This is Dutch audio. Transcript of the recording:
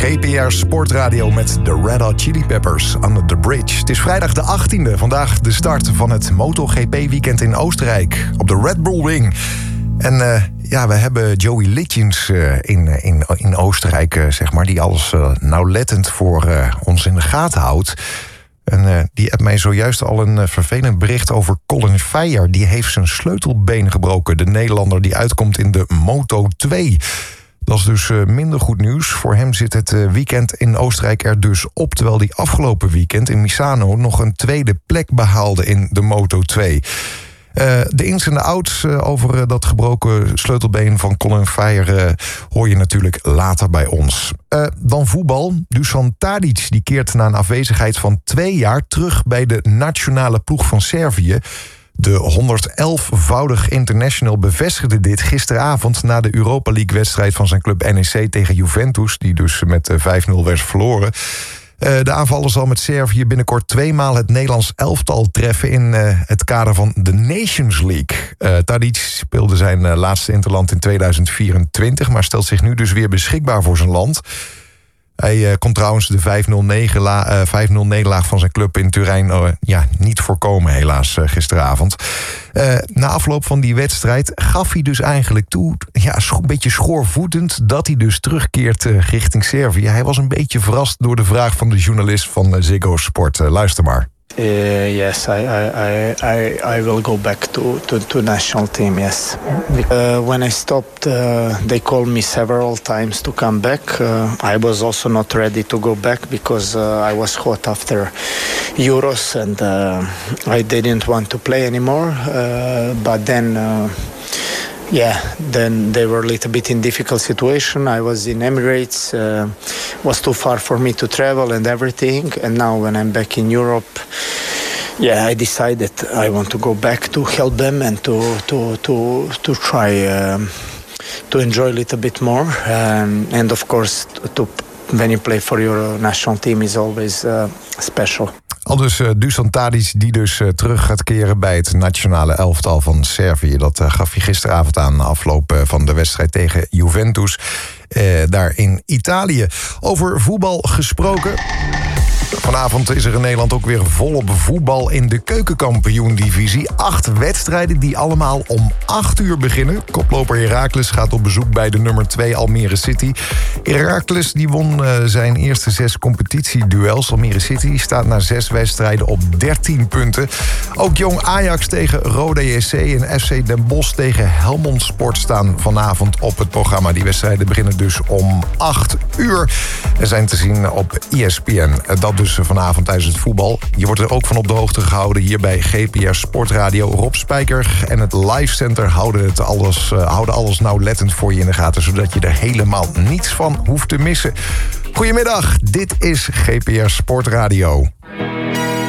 GPR Sportradio met de Red Hot Chili Peppers, Under the Bridge. Het is vrijdag de 18e, vandaag de start van het MotoGP-weekend in Oostenrijk op de Red Bull Ring. En we hebben Joey Litjens in Oostenrijk, zeg maar, die alles nauwlettend voor ons in de gaten houdt. En die heeft mij zojuist al een vervelend bericht over Colin Veyer. Die heeft zijn sleutelbeen gebroken. De Nederlander die uitkomt in de Moto2. Dat is dus minder goed nieuws. Voor hem zit het weekend in Oostenrijk er dus op, terwijl hij afgelopen weekend in Misano nog een tweede plek behaalde in de Moto2. De ins en de outs over dat gebroken sleutelbeen van Colin Veyer hoor je natuurlijk later bij ons. Dan voetbal. Dusan Tadic die keert na een afwezigheid van 2 jaar terug bij de nationale ploeg van Servië. De 111-voudig international bevestigde dit gisteravond na de Europa League-wedstrijd van zijn club NEC tegen Juventus, die dus met 5-0 werd verloren. De aanvaller zal met Servië binnenkort 2 maal het Nederlands elftal treffen in het kader van de Nations League. Tadic speelde zijn laatste interland in 2024, maar stelt zich nu dus weer beschikbaar voor zijn land. Hij kon trouwens de 5-0 nederlaag van zijn club in Turijn niet voorkomen, helaas, gisteravond. Na afloop van die wedstrijd gaf hij dus eigenlijk toe, een beetje schoorvoetend, dat hij dus terugkeert richting Servië. Hij was een beetje verrast door de vraag van de journalist van Ziggo Sport. Luister maar. Yes, I will go back to national team. Yes. When I stopped, they called me several times to come back. I was also not ready to go back because I was hot after Euros and I didn't want to play anymore. But then. Then they were a little bit in difficult situation. I was in Emirates, was too far for me to travel and everything. And now when I'm back in Europe, I decided I want to go back to help them and to try to enjoy a little bit more. And of course, when you play for your national team is always special. Aldus Dusan Tadic die dus terug gaat keren bij het nationale elftal van Servië. Dat gaf hij gisteravond aan na afloop van de wedstrijd tegen Juventus daar in Italië. Over voetbal gesproken. Vanavond is er in Nederland ook weer volop voetbal in de keukenkampioen-divisie. 8 wedstrijden die allemaal om 8 uur beginnen. Koploper Heracles gaat op bezoek bij de nummer 2 Almere City. Heracles die won zijn eerste 6 competitieduels. Almere City staat na 6 wedstrijden op 13 punten. Ook Jong Ajax tegen Roda JC en FC Den Bosch tegen Helmond Sport staan vanavond op het programma. Die wedstrijden beginnen dus om 8 uur en zijn te zien op ESPN. Dat dus vanavond tijdens het voetbal. Je wordt er ook van op de hoogte gehouden hier bij GPR Sportradio. Rob Spijker en het Live Center houden alles nauwlettend voor je in de gaten, zodat je er helemaal niets van hoeft te missen. Goedemiddag, dit is GPR Sportradio.